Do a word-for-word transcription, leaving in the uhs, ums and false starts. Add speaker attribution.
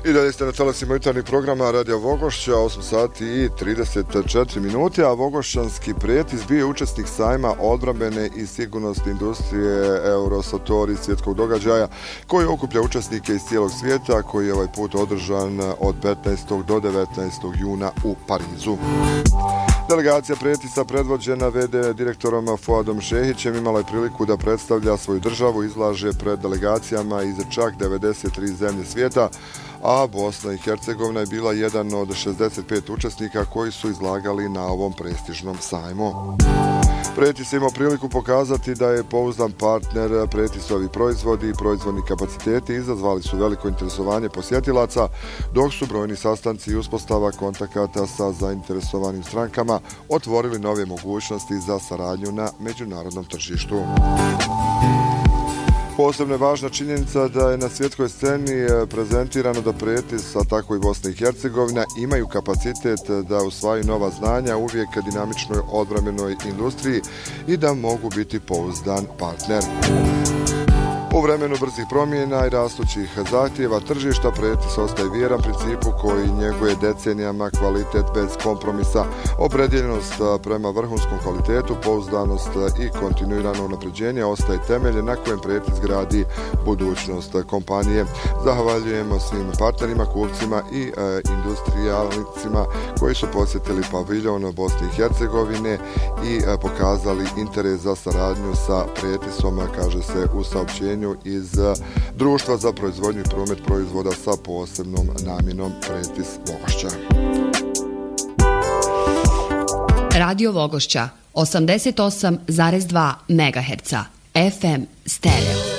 Speaker 1: I dalje ste na talasima jutarnjih programa Radio Vogošća, osam sati i trideset četiri minute, a Vogošćanski prijetis bio je učesnik sajma odbrambene i sigurnosne industrije Eurosatori svjetskog događaja koji okuplja učesnike iz cijelog svijeta, koji je ovaj put održan od petnaestog do devetnaestog juna u Parizu. Delegacija prijetisa predvođena ve de direktorom Fuadom Šehićem imala je priliku da predstavlja svoju državu, izlaže pred delegacijama iz čak devedeset tri zemlje svijeta, a Bosna i Hercegovina je bila jedan od šezdeset pet učesnika koji su izlagali na ovom prestižnom sajmu. Prijetis je imao priliku pokazati da je pouzdan partner. Prijetisovi proizvodi i proizvodni kapaciteti izazvali su veliko interesovanje posjetilaca, dok su brojni sastanci i uspostava kontakata sa zainteresovanim strankama otvorili nove mogućnosti za saradnju na međunarodnom tržištu. Posebno je važna činjenica da je na svjetskoj sceni prezentirano da prijetis, a tako i Bosna i Hercegovina, imaju kapacitet da usvajaju nova znanja uvijek dinamičnoj odbrambenoj industriji i da mogu biti pouzdan partner. U vremenu brzih promjena i rastućih zahtjeva tržišta prijetis ostaje vjeran principu koji njeguje decenijama kvalitet bez kompromisa, opredjeljenost prema vrhunskom kvalitetu, pouzdanost i kontinuirano unapređenje ostaje temelje na kojem prijetis gradi budućnost kompanije. Zahvaljujemo svim partnerima, kupcima i e, industrijalnicima koji su posjetili paviljon Bosne i Hercegovine i e, pokazali interes za saradnju sa prijetisom, kaže se u saopćenju iz Društva za proizvodnju i promet proizvoda sa posebnom namjenom Prijetis Vogošća.
Speaker 2: Radio Vogošća osamdeset osam zarez dva megaherca F M stereo.